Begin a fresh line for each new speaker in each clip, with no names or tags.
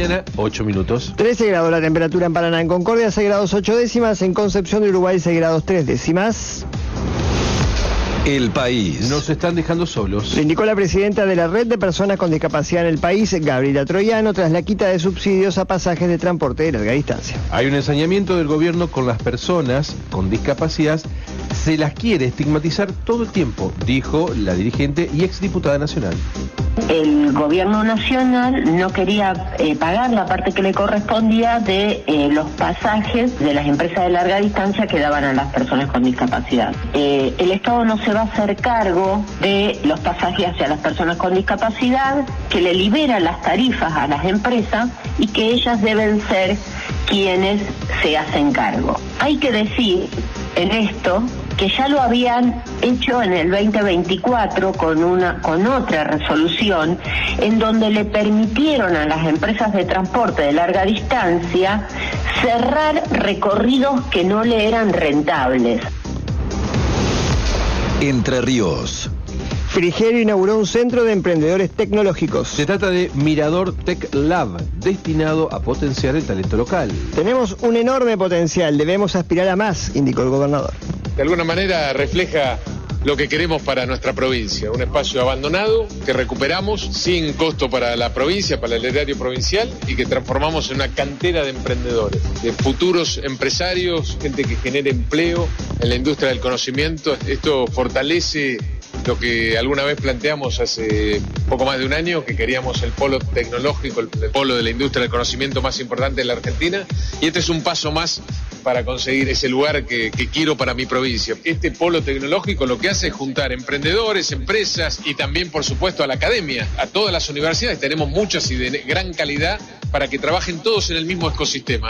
mañana, 8 minutos.
13 grados la temperatura en Paraná, en Concordia 6 grados 8 décimas, en Concepción de Uruguay 6 grados 3 décimas.
El país.
Nos están dejando solos.
Lo indicó la presidenta de la Red de Personas con Discapacidad en el país, Gabriela Troyano, tras la quita de subsidios a pasajes de transporte de larga distancia.
Hay un ensañamiento del gobierno con las personas con discapacidad. Se las quiere estigmatizar todo el tiempo, dijo la dirigente y exdiputada nacional.
El gobierno nacional no quería pagar la parte que le correspondía de los pasajes de las empresas de larga distancia que daban a las personas con discapacidad. El Estado no se va a hacer cargo de los pasajes hacia las personas con discapacidad, que le libera las tarifas a las empresas y que ellas deben ser quienes se hacen cargo. Hay que decir en esto que ya lo habían hecho en el 2024 con otra resolución en donde le permitieron a las empresas de transporte de larga distancia cerrar recorridos que no le eran rentables.
Entre Ríos.
Frigerio inauguró un centro de emprendedores tecnológicos.
Se trata de Mirador Tech Lab, destinado a potenciar el talento local.
Tenemos un enorme potencial, debemos aspirar a más, indicó el gobernador.
De alguna manera refleja lo que queremos para nuestra provincia, un espacio abandonado que recuperamos sin costo para la provincia, para el erario provincial y que transformamos en una cantera de emprendedores, de futuros empresarios, gente que genere empleo en la industria del conocimiento. Esto fortalece lo que alguna vez planteamos hace poco más de un año, que queríamos el polo tecnológico, el polo de la industria del conocimiento más importante de la Argentina, y este es un paso más para conseguir ese lugar que quiero para mi provincia. Este polo tecnológico lo que hace es juntar emprendedores, empresas y también, por supuesto, a la academia, a todas las universidades. Tenemos muchas y de gran calidad para que trabajen todos en el mismo ecosistema.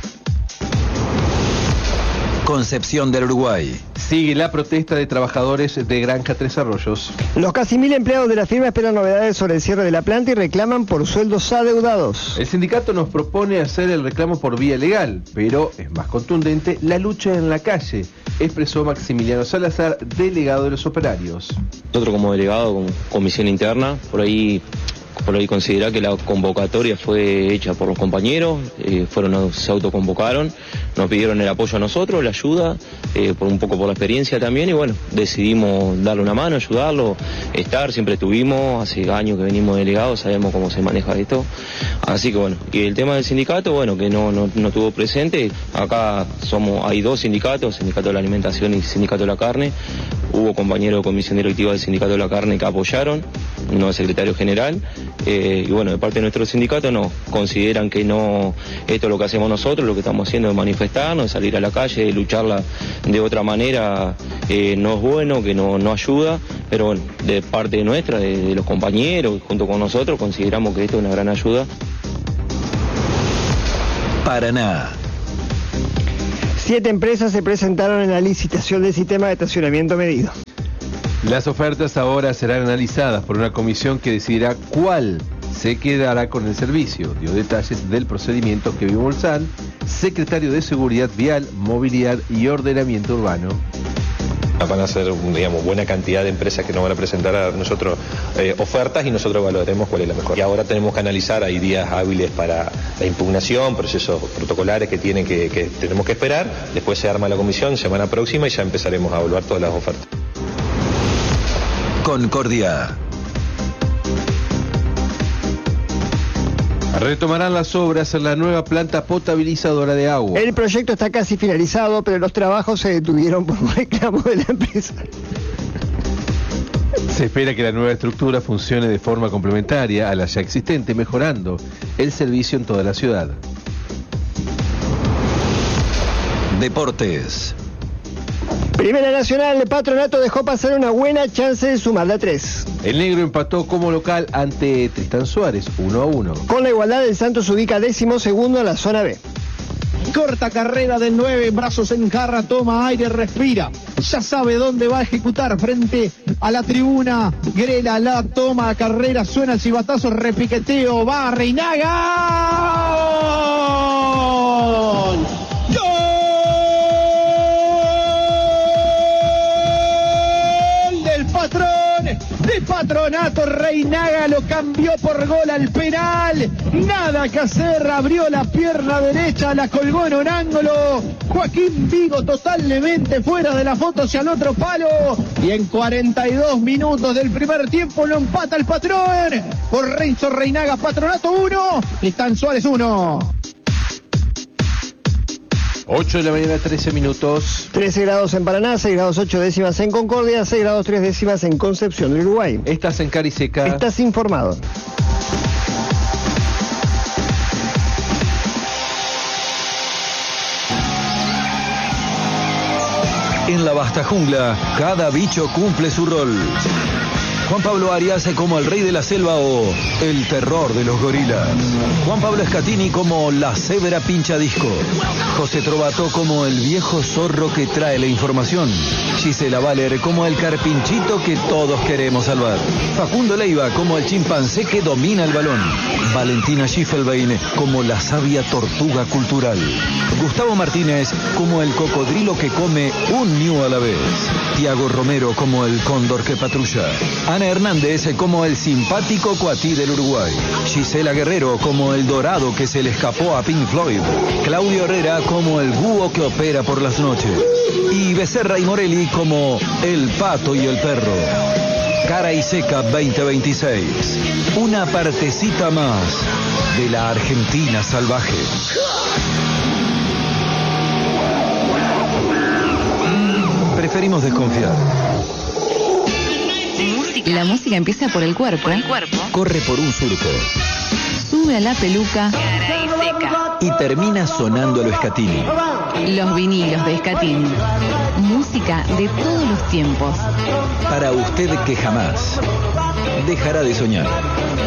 Concepción del Uruguay.
Sigue la protesta de trabajadores de Granja Tres Arroyos.
Los casi 1000 empleados de la firma esperan novedades sobre el cierre de la planta y reclaman por sueldos adeudados.
El sindicato nos propone hacer el reclamo por vía legal, pero es más contundente la lucha en la calle, expresó Maximiliano Salazar, delegado de los operarios.
Nosotros como delegado, como comisión interna, por ahí considera que la convocatoria fue hecha por los compañeros, se autoconvocaron, nos pidieron el apoyo a nosotros, la ayuda, un poco por la experiencia también, y bueno, decidimos darle una mano, ayudarlo, siempre estuvimos, hace años que venimos delegados, sabemos cómo se maneja esto, así que bueno, y el tema del sindicato, bueno, que no tuvo presente, acá hay dos sindicatos, sindicato de la alimentación y sindicato de la carne, hubo compañeros de comisión directiva del sindicato de la carne que apoyaron, no el secretario general, y bueno, de parte de nuestro sindicato no, consideran que no, esto es lo que hacemos nosotros, lo que estamos haciendo es manifestarnos, es salir a la calle, de lucharla de otra manera, no es bueno, que no ayuda, pero bueno, de parte nuestra, de los compañeros, junto con nosotros, consideramos que esto es una gran ayuda.
Paraná.
7 empresas se presentaron en la licitación del sistema de estacionamiento medido.
Las ofertas ahora serán analizadas por una comisión que decidirá cuál se quedará con el servicio. Dio detalles del procedimiento Kevin Bolsán, secretario de Seguridad Vial, Movilidad y Ordenamiento Urbano.
Van a ser, buena cantidad de empresas que nos van a presentar a nosotros ofertas y nosotros valoraremos cuál es la mejor. Y ahora tenemos que analizar, hay días hábiles para la impugnación, procesos protocolares que tenemos que esperar. Después se arma la comisión semana próxima y ya empezaremos a evaluar todas las ofertas.
Concordia.
Retomarán las obras en la nueva planta potabilizadora de agua.
El proyecto está casi finalizado, pero los trabajos se detuvieron por un reclamo de la empresa.
Se espera que la nueva estructura funcione de forma complementaria a la ya existente, mejorando el servicio en toda la ciudad.
Deportes.
Primera Nacional, el Patronato dejó pasar una buena chance de sumarle a 3.
El negro empató como local ante Tristán Suárez, 1-1.
Con la igualdad, el Santos se ubica 12º en la zona B.
Corta carrera del 9, brazos en jarra, toma aire, respira. Ya sabe dónde va a ejecutar frente a la tribuna. Grela la toma, carrera, suena el silbatazo, repiqueteo, va Reinaga. ¡Gol! ¡Gol del patrón! De Patronato. Reinaga lo cambió por gol al penal. Nada que hacer, abrió la pierna derecha, la colgó en un ángulo. Joaquín Vigo totalmente fuera de la foto hacia el otro palo. Y en 42 minutos del primer tiempo lo empata el patrón. Por Renzo Reinaga, Patronato 1, Tristán Suárez 1.
8 de la mañana, 13 minutos.
13 grados en Paraná, 6 grados 8 décimas en Concordia, 6 grados 3 décimas en Concepción del Uruguay.
Estás en Cariseca.
Estás informado.
En la vasta jungla, cada bicho cumple su rol. Juan Pablo Arias como el rey de la selva o el terror de los gorilas. Juan Pablo Scatini como la cebra pinchadisco. José Trovato como el viejo zorro que trae la información. Gisela Valer como el carpinchito que todos queremos salvar. Facundo Leiva como el chimpancé que domina el balón. Valentina Schiffelbein como la sabia tortuga cultural. Gustavo Martínez como el cocodrilo que come un ñu a la vez. Tiago Romero como el cóndor que patrulla. Ana Hernández como el simpático cuatí del Uruguay. Gisela Guerrero como el dorado que se le escapó a Pink Floyd. Claudio Herrera como el búho que opera por las noches. Y Becerra y Morelli como el pato y el perro. Cara y Seca 2026. Una partecita más de la Argentina salvaje. Preferimos desconfiar.
La música empieza por el cuerpo.
Corre por un surco.
Sube a la peluca.
Y termina sonando a lo Scatini.
Los vinilos de Scatini. Música de todos los tiempos.
Para usted que jamás dejará de soñar.